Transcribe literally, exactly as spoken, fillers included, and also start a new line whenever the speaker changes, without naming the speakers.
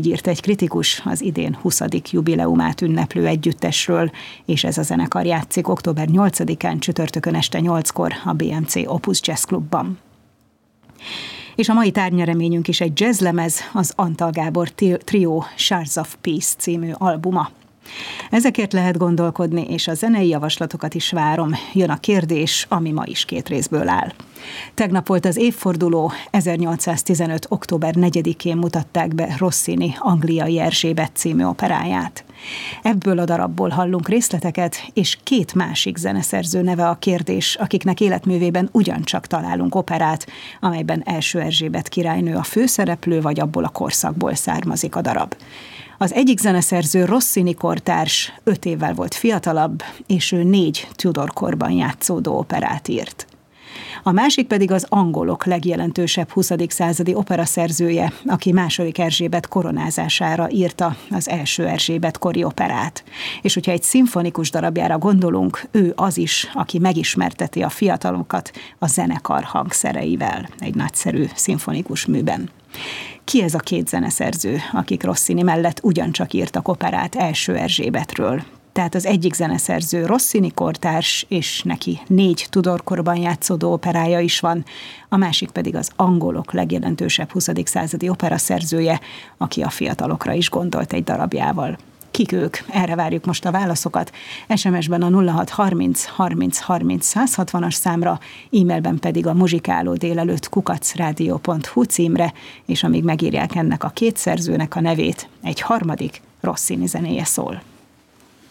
írt egy kritikus az idén huszadik jubileumát ünneplő együttesről, és ez a zenekar játszik október nyolcadikán csütörtökön este nyolckor a bé em cé Opus Jazz Klubban. És a mai tárgynyreményünk is egy jazzlemez, az Antal Gábor Trio Shards of Peace című albuma. Ezekért lehet gondolkodni, és a zenei javaslatokat is várom. Jön a kérdés, ami ma is két részből áll. Tegnap volt az évforduló, ezernyolcszáztizenöt. október negyedikén mutatták be Rossini Angliai Erzsébet című operáját. Ebből a darabból hallunk részleteket, és két másik zeneszerző neve a kérdés, akiknek életművében ugyancsak találunk operát, amelyben első Erzsébet királynő a főszereplő, vagy abból a korszakból származik a darab. Az egyik zeneszerző Rossini kortárs, öt évvel volt fiatalabb, és ő négy Tudor korban játszódó operát írt. A másik pedig az angolok legjelentősebb huszadik századi operaszerzője, aki második Erzsébet koronázására írta az első Erzsébet kori operát. És hogyha egy szimfonikus darabjára gondolunk, ő az is, aki megismerteti a fiatalokat a zenekar hangszereivel egy nagyszerű szimfonikus műben. Ki ez a két zeneszerző, akik Rossini mellett ugyancsak írtak operát első Erzsébetről? Tehát az egyik zeneszerző Rossini kortárs, és neki négy Tudor korban játszódó operája is van, a másik pedig az angolok legjelentősebb huszadik századi operaszerzője, aki a fiatalokra is gondolt egy darabjával. Kik ők? Erre várjuk most a válaszokat. es em es-ben a nulla hat harminc harminc harminc száz hatvanas számra, e-mailben pedig a muzsikáló délelőtt kukac rádió pont hu címre, és amíg megírják ennek a két szerzőnek a nevét, egy harmadik Rossini zenéje szól.